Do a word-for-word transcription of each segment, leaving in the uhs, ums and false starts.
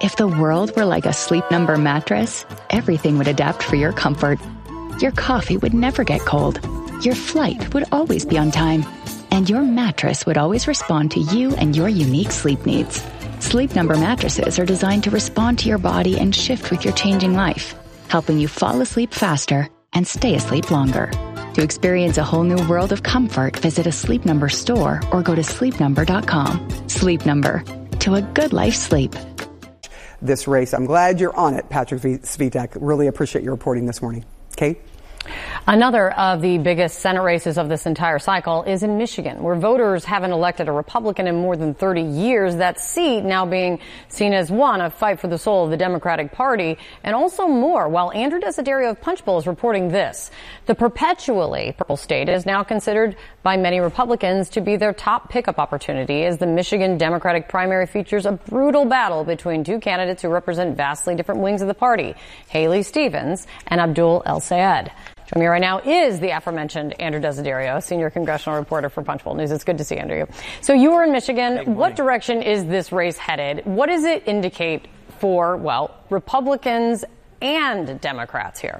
If the world were like a Sleep Number mattress, everything would adapt for your comfort. Your coffee would never get cold. Your flight would always be on time. And your mattress would always respond to you and your unique sleep needs. Sleep Number mattresses are designed to respond to your body and shift with your changing life, helping you fall asleep faster and stay asleep longer. To experience a whole new world of comfort, visit a Sleep Number store or go to sleep number dot com. Sleep Number. To a good life sleep. This race. I'm glad you're on it, Patrick Svitak. Really appreciate your reporting this morning. Kate? Another of the biggest Senate races of this entire cycle is in Michigan, where voters haven't elected a Republican in more than thirty years. That seat now being seen as, one, a fight for the soul of the Democratic Party, and also more. While Andrew Desiderio of Punchbowl is reporting this, the perpetually purple state is now considered by many Republicans to be their top pickup opportunity, as the Michigan Democratic primary features a brutal battle between two candidates who represent vastly different wings of the party, Haley Stevens and Abdul El-Sayed. Joining me right now is the aforementioned Andrew Desiderio, senior congressional reporter for Punchbowl News. It's good to see Andrew. So you are in Michigan. What direction is this race headed? What does it indicate for, well, Republicans and Democrats here?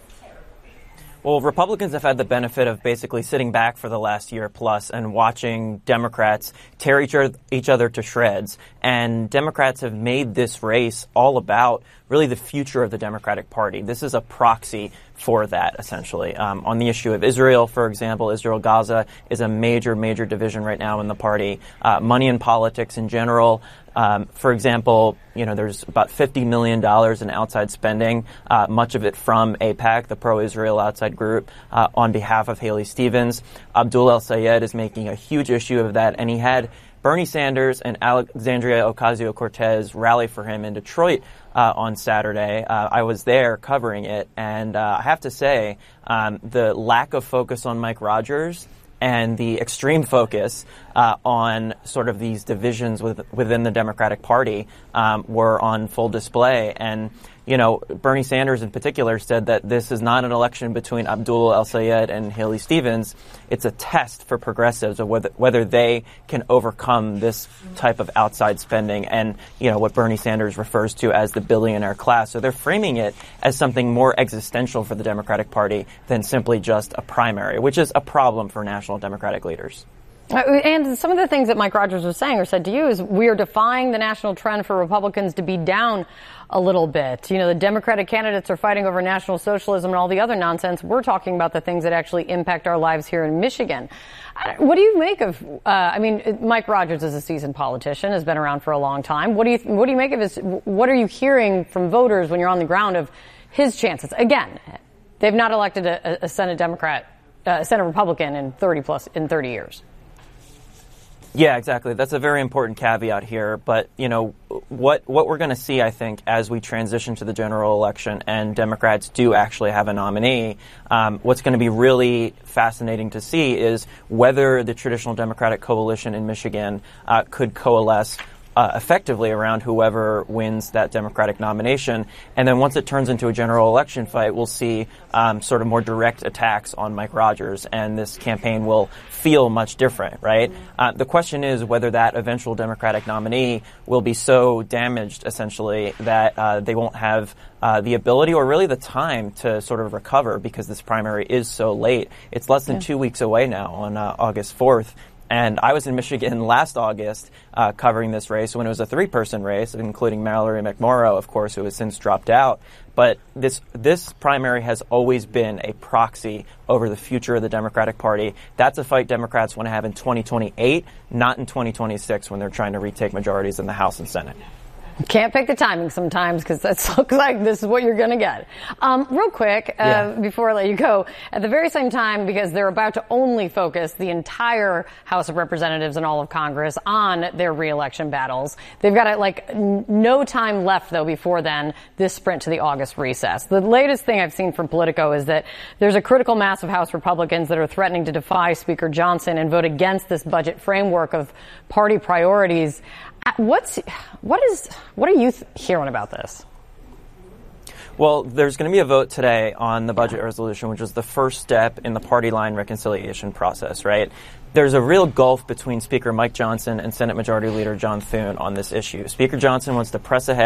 Well, Republicans have had the benefit of basically sitting back for the last year plus and watching Democrats tear each other, each other to shreds. And Democrats have made this race all about really the future of the Democratic Party. This is a proxy for that, essentially. Um, on the issue of Israel, for example, Israel-Gaza is a major, major division right now in the party. Uh, money in politics in general. Um, for example, you know, there's about fifty million dollars in outside spending, uh, much of it from AIPAC, the pro-Israel outside group, uh, on behalf of Haley Stevens. Abdul El-Sayed is making a huge issue of that, and he had Bernie Sanders and Alexandria Ocasio-Cortez rally for him in Detroit uh, on Saturday. Uh, I was there covering it, and uh, I have to say, um, the lack of focus on Mike Rogers and the extreme focus uh, on sort of these divisions with, within the Democratic Party um, were on full display. And, you know, Bernie Sanders in particular said that this is not an election between Abdul El-Sayed and Haley Stevens. It's a test for progressives of whether, whether they can overcome this type of outside spending and, you know, what Bernie Sanders refers to as the billionaire class. So they're framing it as something more existential for the Democratic Party than simply just a primary, which is a problem for national Democratic leaders. Uh, and some of the things that Mike Rogers was saying or said to you is we are defying the national trend for Republicans to be down a little bit. You know, the Democratic candidates are fighting over National Socialism and all the other nonsense. We're talking about the things that actually impact our lives here in Michigan. What do you make of, uh, I mean, Mike Rogers is a seasoned politician, has been around for a long time. What do you, what do you make of his, what are you hearing from voters when you're on the ground of his chances? Again, they've not elected a, a Senate Democrat, uh, a Senate Republican in thirty plus, in thirty years. Yeah, exactly. That's a very important caveat here. But, you know, what what we're going to see, I think, as we transition to the general election and Democrats do actually have a nominee, um, what's going to be really fascinating to see is whether the traditional Democratic coalition in Michigan uh, could coalesce Uh, effectively around whoever wins that Democratic nomination. And then once it turns into a general election fight, we'll see um, sort of more direct attacks on Mike Rogers, and this campaign will feel much different, right? Uh, the question is whether that eventual Democratic nominee will be so damaged, essentially, that uh, they won't have uh, the ability or really the time to sort of recover because this primary is so late. It's less than yeah. two weeks away now on uh, August fourth. And I was in Michigan last August uh, covering this race when it was a three-person race, including Mallory McMorrow, of course, who has since dropped out. But this this primary has always been a proxy over the future of the Democratic Party. That's a fight Democrats want to have in twenty twenty-eight, not in twenty twenty-six when they're trying to retake majorities in the House and Senate. Can't pick the timing sometimes because that looks like this is what you're going to get. Um, real quick, uh, yeah. before I let you go, at the very same time, because they're about to only focus the entire House of Representatives and all of Congress on their reelection battles, they've got uh, like n- no time left, though, before then, this sprint to the August recess. The latest thing I've seen from Politico is that there's a critical mass of House Republicans that are threatening to defy Speaker Johnson and vote against this budget framework of party priorities. What's what is what are you th- hearing about this? Well, there's going to be a vote today on the budget resolution, which is the first step in the party line reconciliation process, right? There's a real gulf between Speaker Mike Johnson and Senate Majority Leader John Thune on this issue. Speaker Johnson wants to press ahead